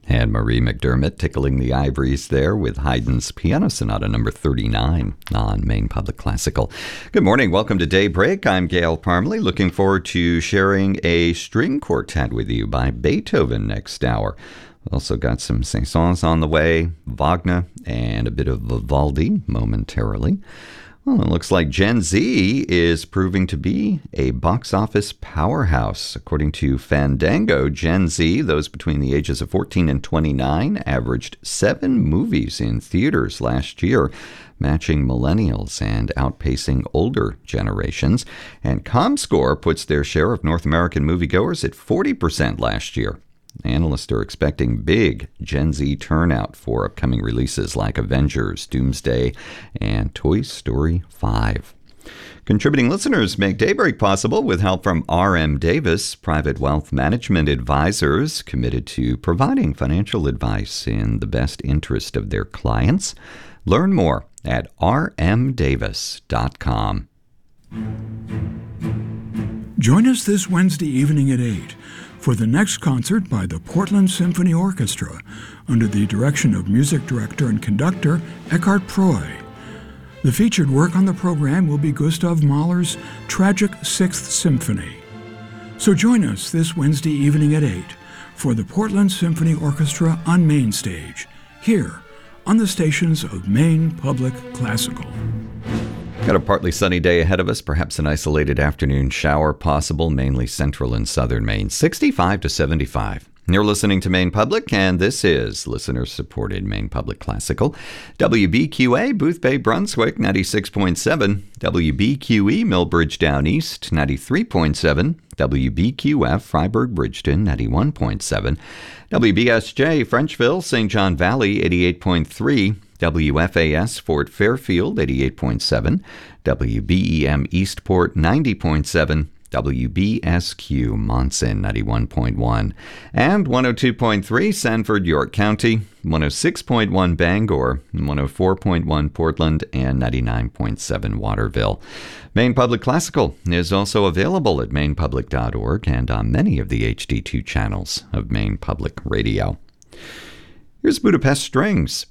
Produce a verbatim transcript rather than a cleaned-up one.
And Marie McDermott tickling the ivories there with Haydn's Piano Sonata number thirty-nine on Maine Public Classical. Good morning. Welcome to Daybreak. I'm Gail Parmalee. Looking forward to sharing a string quartet with you by Beethoven next hour. Also got some Saint-Saëns on the way, Wagner, and a bit of Vivaldi momentarily. Well, it looks like Gen Z is proving to be a box office powerhouse. According to Fandango, Gen Z, those between the ages of fourteen and twenty-nine, averaged seven movies in theaters last year, matching millennials and outpacing older generations. And ComScore puts their share of North American moviegoers at forty percent last year. Analysts are expecting big Gen Z turnout for upcoming releases like Avengers, Doomsday, and Toy Story five. Contributing listeners make Daybreak possible with help from R M Davis, private wealth management advisors committed to providing financial advice in the best interest of their clients. Learn more at r m davis dot com. Join us this Wednesday evening at eight for the next concert by the Portland Symphony Orchestra under the direction of music director and conductor Eckhart Proy. The featured work on the program will be Gustav Mahler's Tragic Sixth Symphony. So join us this Wednesday evening at eight for the Portland Symphony Orchestra on Main Stage, here on the stations of Maine Public Classical. Got a partly sunny day ahead of us, perhaps an isolated afternoon shower possible, mainly central and southern Maine, sixty-five to seventy-five. You're listening to Maine Public, and this is listener-supported Maine Public Classical. W B Q A, Booth Bay, Brunswick, ninety-six point seven. W B Q E, Millbridge Down East, ninety-three point seven. W B Q F, Freiburg, Bridgeton, ninety-one point seven. W B S J, Frenchville, Saint John Valley, eighty-eight point three. W F A S, Fort Fairfield, eighty-eight point seven. W B E M, Eastport, ninety point seven. W B S Q, Monson, ninety-one point one. And one oh two point three, Sanford, York County, one oh six point one, Bangor, one oh four point one, Portland, and ninety-nine point seven, Waterville. Maine Public Classical is also available at maine public dot org and on many of the H D two channels of Maine Public Radio. Here's Budapest Strings